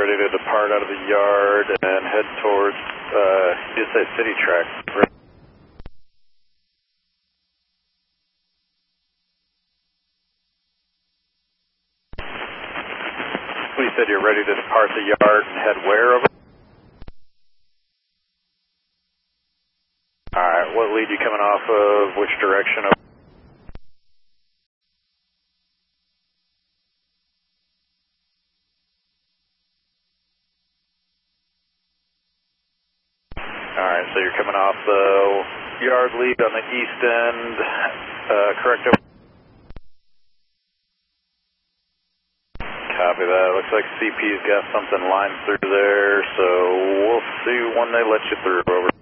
ready to depart out of the yard and head towards, you say city track. You said you're ready to depart the yard and head where over? Alright, what lead you coming off of? Which direction over? Alright, so you're coming off the yard lead on the east end, correct over? Copy that. Looks like CP's got something lined through there, so we'll see when they let you through. Over.